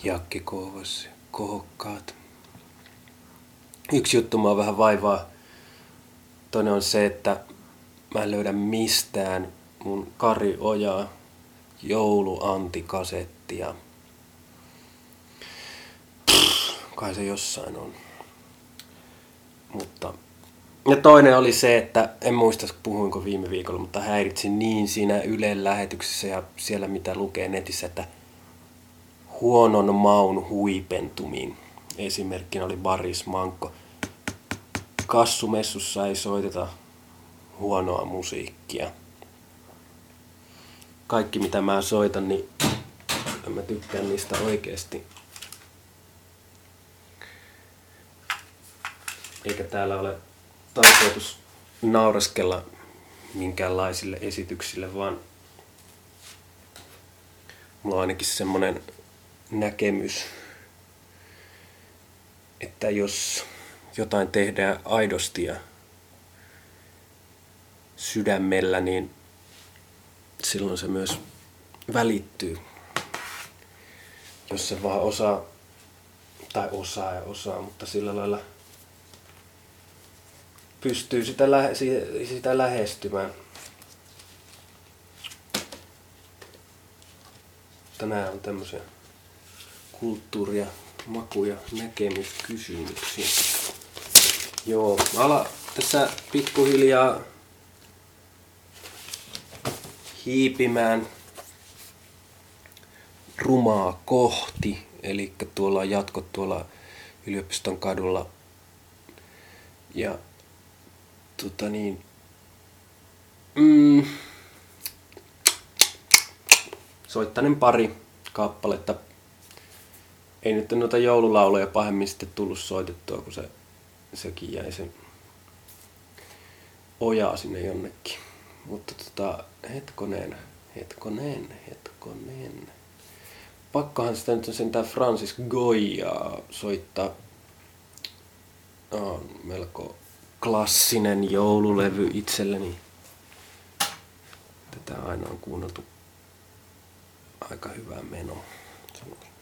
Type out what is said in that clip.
Jakke Kouvas, kohokkaat. Yksi juttu mua vähän vaivaa. Toinen on se, että mä en löydä mistään mun Kari Ojaa jouluantikasettia. Kai se jossain on. Mutta. Ja toinen oli se, että en muista puhuinko viime viikolla, mutta häiritsin niin siinä Ylen lähetyksessä ja siellä mitä lukee netissä, että huonon maun huipentumiin. Esimerkkinä oli Baris Mankko. Kassumessussa ei soiteta huonoa musiikkia. Kaikki mitä mä soitan, niin mä tykkään niistä oikeesti. Eikä täällä ole tarkoitus nauraskella minkäänlaisille esityksille, vaan mulla on ainakin semmonen näkemys, että jos jotain tehdään aidosti ja sydämellä, niin silloin se myös välittyy. Jos se vaan osaa, mutta sillä lailla pystyy sitä lähestymään. Tänään on tämmöisiä kulttuuria, maku- ja näkemyskysymyksiä. Joo, ala tässä pikkuhiljaa hiipimään rumaa kohti. Eli tuolla on jatkot tuolla yliopiston kadulla. Ja soittanen pari kappaletta. Ei nyt noita joululauluja pahemmin sitten tullut soitettua, kun sekin jäi sen ojaa sinne jonnekin. Mutta hetkonen. Pakkohan sitä nyt sentään Francis Goyaa soittaa. On melko klassinen joululevy itselleni. Tätä aina on kuunneltu aika hyvää menoa.